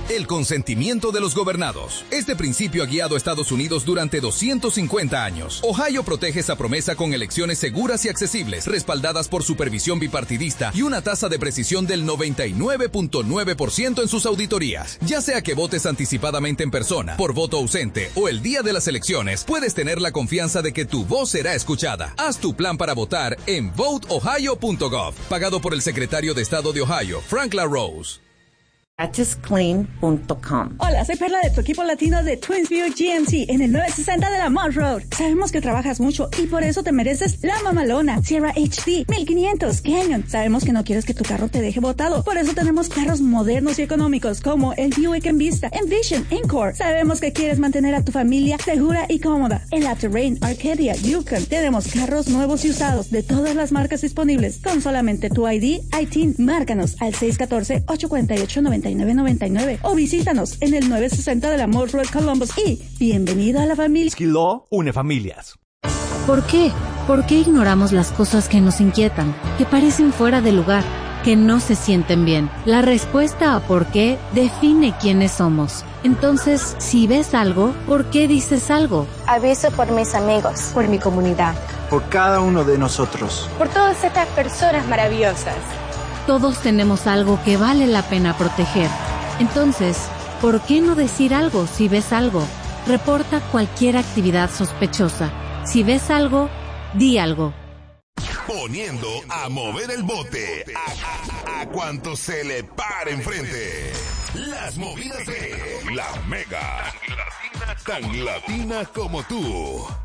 El consentimiento de los gobernados. Este principio ha guiado a Estados Unidos durante 250 años. Ohio protege esa promesa con elecciones seguras y accesibles, respaldadas por supervisión bipartidista y una tasa de precisión del 99.9% en sus auditorías. Ya sea que votes anticipadamente en persona, por voto ausente o el día de las elecciones, puedes tener la confianza de que tu voz será escuchada. Haz tu plan para votar en voteohio.gov, pagado por el secretario de Estado de Ohio, Frank LaRose. GadgetsClean.com. Hola, soy Perla de tu equipo latino de Twinsview GMC en el 960 de la Mall Road. Sabemos que trabajas mucho y por eso te mereces la mamalona Sierra HD 1500 Canyon. Sabemos que no quieres que tu carro te deje botado, por eso tenemos carros modernos y económicos como el Buick Envista, Envision, Encore. Sabemos que quieres mantener a tu familia segura y cómoda. En la Terrain, Arcadia, Yukon, tenemos carros nuevos y usados de todas las marcas disponibles con solamente tu ID, ITIN. Márcanos al 614-848-9999 o visítanos en el 960 de la Mall Road Columbus y bienvenido a la familia. Skilo une familias. ¿Por qué? ¿Por qué ignoramos las cosas que nos inquietan, que parecen fuera de lugar, que no se sienten bien? La respuesta a por qué define quiénes somos. Entonces, si ves algo, ¿por qué dices algo? Aviso por mis amigos, por mi comunidad, por cada uno de nosotros, por todas estas personas maravillosas. Todos tenemos algo que vale la pena proteger. Entonces, ¿por qué no decir algo si ves algo? Reporta cualquier actividad sospechosa. Si ves algo, di algo. Poniendo a mover el bote a cuanto se le pare enfrente. Las movidas de La Mega. Tan latina como tú.